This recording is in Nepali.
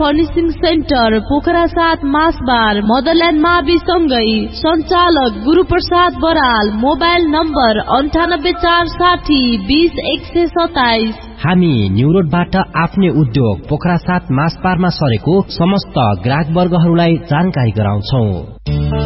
फर्निशिङ सेन्टर पोखरा 7 मासबार मदरल्यान्ड मावि सँगै सञ्चालक गुरुप्रसाद बराल। Mobile number 9846020127। हामी न्यू रोडबाट आफ्नै उद्योग पोखरा 7 मासबारमा सरेको समस्त ग्राहक वर्गहरूलाई जानकारी गराउँछौ।